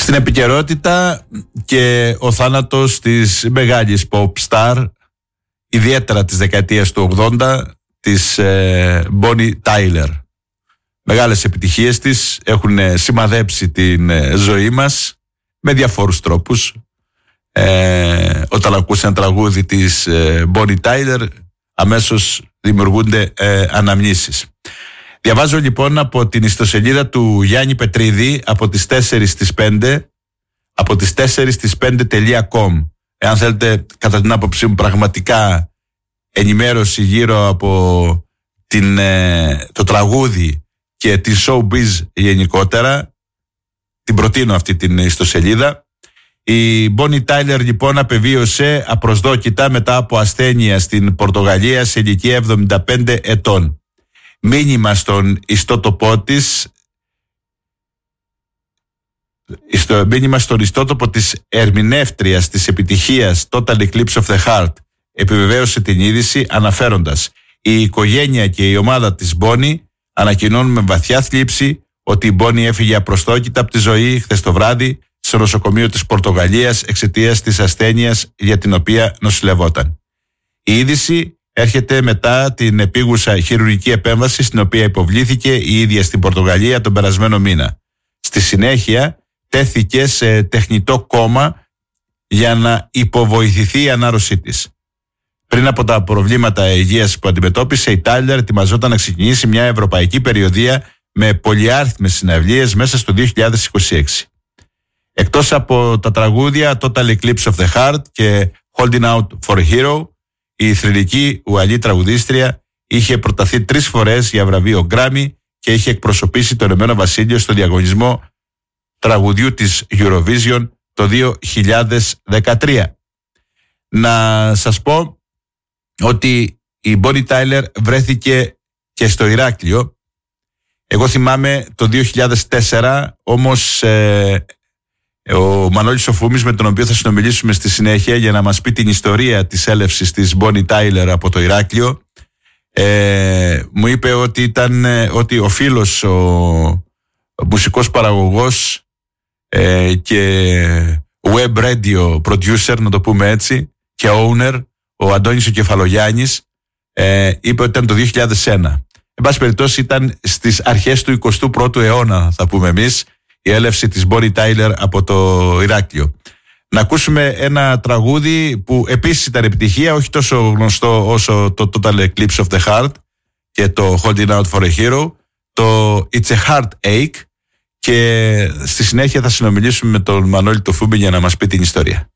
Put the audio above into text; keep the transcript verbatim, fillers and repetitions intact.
Στην επικαιρότητα και ο θάνατος της μεγάλης pop star, ιδιαίτερα της δεκαετίας του ογδόντα, της ε, Bonnie Tyler. Μεγάλες επιτυχίες της έχουν σημαδέψει την ε, ζωή μας με διαφόρους τρόπους. Ε, όταν ακούς ένα τραγούδι της ε, Bonnie Tyler, αμέσως δημιουργούνται ε, αναμνήσεις. Διαβάζω λοιπόν από την ιστοσελίδα του Γιάννη Πετρίδη από τις τέσσερις στις πέντε, από τις τέσσερις στις πέντε τελεία com. Εάν θέλετε, κατά την άποψή μου, πραγματικά ενημέρωση γύρω από την, ε, το τραγούδι και την showbiz γενικότερα, την προτείνω αυτή την ιστοσελίδα. Η Bonnie Tyler λοιπόν απεβίωσε απροσδόκητα μετά από ασθένεια στην Πορτογαλία σε ηλικία εβδομήντα πέντε ετών. Μήνυμα στον ιστότοπό της, στο μήνυμα στον ιστότοπο της ερμηνεύτριας της επιτυχίας Total Eclipse of the Heart επιβεβαίωσε την είδηση αναφέροντας: η οικογένεια και η ομάδα της Bonnie ανακοινώνουν με βαθιά θλίψη ότι η Bonnie έφυγε απροσδόκητα από τη ζωή χθες το βράδυ στο νοσοκομείο της Πορτογαλίας εξαιτίας της ασθένειας για την οποία νοσηλευόταν. Η είδηση έρχεται μετά την επίγουσα χειρουργική επέμβαση στην οποία υποβλήθηκε η ίδια στην Πορτογαλία τον περασμένο μήνα. Στη συνέχεια τέθηκε σε τεχνητό κόμμα για να υποβοηθηθεί η ανάρρωσή της. Πριν από τα προβλήματα υγείας που αντιμετώπισε, η Tyler ετοιμαζόταν να ξεκινήσει μια ευρωπαϊκή περιοδεία με πολυάριθμες συναυλίες μέσα στο δύο χιλιάδες είκοσι έξι. Εκτός από τα τραγούδια Total Eclipse of the Heart και Holding Out for a Hero, η θρυλική Ουαλή τραγουδίστρια είχε προταθεί τρεις φορές για βραβείο Grammy και είχε εκπροσωπήσει το Ηνωμένο Βασίλειο στο διαγωνισμό τραγουδιού της Eurovision το δύο χιλιάδες δεκατρία. Να σας πω ότι η Bonnie Tyler βρέθηκε και στο Ηράκλειο. Εγώ θυμάμαι το δύο χιλιάδες τέσσερα, όμως ε, ο Μανώλης ο Φούμης, με τον οποίο θα συνομιλήσουμε στη συνέχεια για να μας πει την ιστορία της έλευσης της Bonnie Tyler από το Ηράκλειο, ε, μου είπε ότι ήταν ότι ο φίλος, ο, ο μουσικός παραγωγός ε, και web radio producer, να το πούμε έτσι, και owner, ο Αντώνης ο Κεφαλογιάννης, ε, είπε ότι ήταν το δύο χιλιάδες ένα. Εν πάση περιπτώσει ήταν στις αρχές του εικοστού πρώτου αιώνα, θα πούμε εμείς, η έλευση της Bonnie Tyler από το Ηράκλειο. Να ακούσουμε ένα τραγούδι που επίσης ήταν επιτυχία, όχι τόσο γνωστό όσο το Total Eclipse of the Heart και το Holding Out for a Hero, το It's a Heartache, και στη συνέχεια θα συνομιλήσουμε με τον Μανώλη το Φούμπη για να μας πει την ιστορία.